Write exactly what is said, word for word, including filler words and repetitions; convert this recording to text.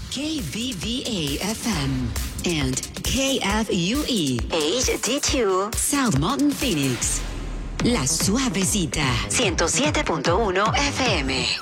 K V V A F M and K F U E H D two South Mountain, Phoenix. La Suavecita, ciento siete punto uno F M.